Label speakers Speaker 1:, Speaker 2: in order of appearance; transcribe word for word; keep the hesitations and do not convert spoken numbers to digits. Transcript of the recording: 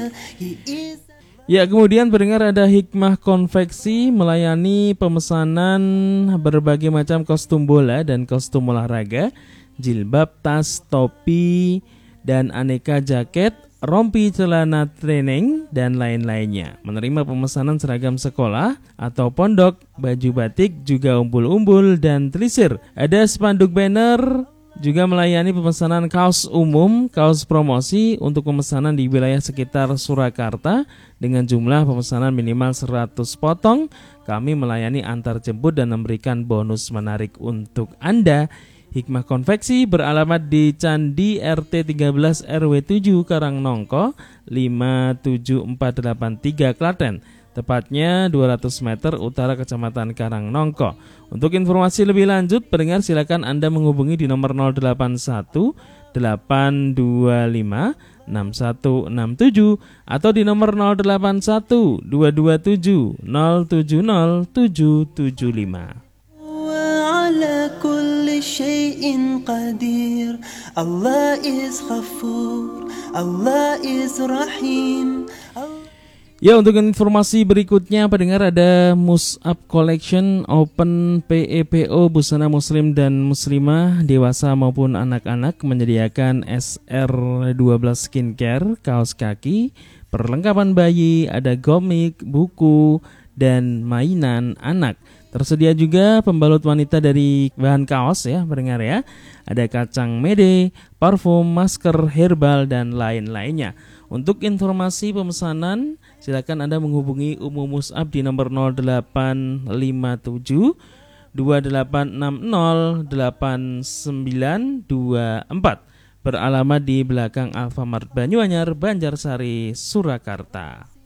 Speaker 1: Ya, kemudian pendengar ada Hikmah Konveksi melayani pemesanan berbagai macam kostum bola dan kostum olahraga, jilbab, tas, topi, dan aneka jaket, rompi, celana training, dan lain-lainnya. Menerima pemesanan seragam sekolah atau pondok, baju batik, juga umbul-umbul dan telisir. Ada spanduk banner, juga melayani pemesanan kaos umum, kaos promosi untuk pemesanan di wilayah sekitar Surakarta dengan jumlah pemesanan minimal seratus potong. Kami melayani antar jemput dan memberikan bonus menarik untuk Anda. Hikmah Konveksi beralamat di Candi R T tiga belas R W tujuh Karangnongko lima tujuh empat delapan tiga Klaten, tepatnya dua ratus meter utara Kecamatan Karangnongko. Untuk informasi lebih lanjut, pendengar silakan Anda menghubungi di nomor nol delapan satu delapan dua lima enam satu enam tujuh atau di nomor nol delapan satu dua dua tujuh nol tujuh nol tujuh tujuh lima. Allah is Ghafur, Allah is Rahim. Ya, untuk informasi berikutnya pendengar ada Mus'ab Collection Open P E P O busana muslim dan muslimah dewasa maupun anak-anak, menyediakan S R dua belas skincare, kaos kaki, perlengkapan bayi, ada komik, buku, dan mainan anak. Tersedia juga pembalut wanita dari bahan kaos ya pendengar ya. Ada kacang mede, parfum, masker, herbal, dan lain-lainnya. Untuk informasi pemesanan, silakan Anda menghubungi Umu Mus'ab di nomor nol delapan lima tujuh dua delapan enam nol delapan sembilan dua empat. Beralamat di belakang Alfamart Banyuanyar, Banjarsari, Surakarta.